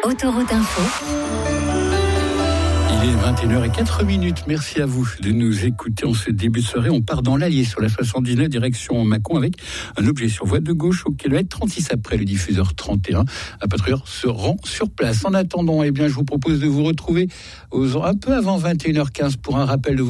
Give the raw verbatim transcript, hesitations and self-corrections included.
Autoroute Info. Il est vingt et une heures zéro quatre minutes. Merci à vous de nous écouter en ce début de soirée. On part dans l'Allier sur la soixante-dix-neuf direction Mâcon avec un objet sur voie de gauche au kilomètre trente-six après le diffuseur trente et un. Un patrouilleur se rend sur place. En attendant, eh bien, je vous propose de vous retrouver aux, un peu avant vingt et une heures quinze pour un rappel de vos